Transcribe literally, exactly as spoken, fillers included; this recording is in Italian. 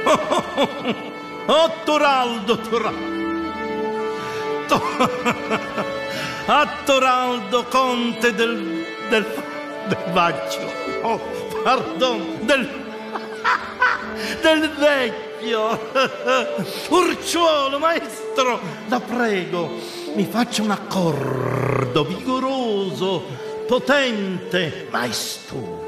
Oh, Toraldo, Toraldo. A Toraldo, conte del, del, del Baggio. Oh, pardon, del, del vecchio. Urciuolo, maestro, la prego, mi faccia un accordo vigoroso, potente, maestoso.